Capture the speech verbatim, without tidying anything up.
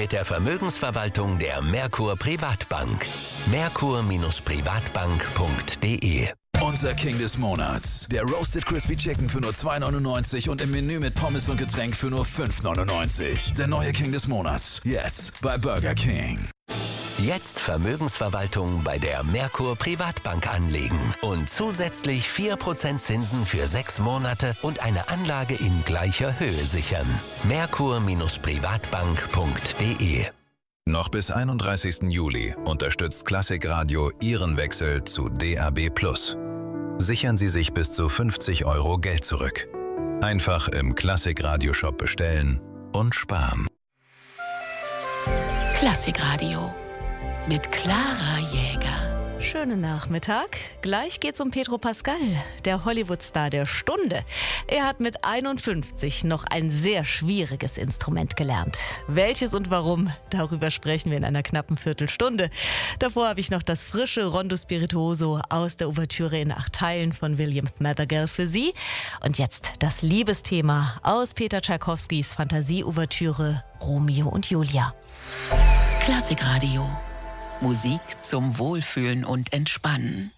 mit der Vermögensverwaltung der Merkur Privatbank. merkur Privatbank punkt de. Unser King des Monats. Der Roasted Crispy Chicken für nur zwei neunundneunzig und im Menü mit Pommes und Getränk für nur fünf neunundneunzig. Der neue King des Monats. Jetzt bei Burger King. Jetzt Vermögensverwaltung bei der Merkur Privatbank anlegen und zusätzlich vier Prozent Zinsen für sechs Monate und eine Anlage in gleicher Höhe sichern. merkur Privatbank punkt de. Noch bis einunddreißigsten Juli unterstützt Klassikradio Ihren Wechsel zu D A B plus. Sichern Sie sich bis zu fünfzig Euro Geld zurück. Einfach im Klassikradio-Shop bestellen und sparen. Klassikradio mit Clara Jäger. Schönen Nachmittag. Gleich geht's um Pedro Pascal, der Hollywood-Star der Stunde. Er hat mit einundfünfzig noch ein sehr schwieriges Instrument gelernt. Welches und warum, darüber sprechen wir in einer knappen Viertelstunde. Davor habe ich noch das frische Rondo Spirituoso aus der Ouvertüre in acht Teilen von William Mathergell für Sie. Und jetzt das Liebesthema aus Peter Tschaikowskis Fantasie-Ouvertüre Romeo und Julia. Klassikradio. Musik zum Wohlfühlen und Entspannen.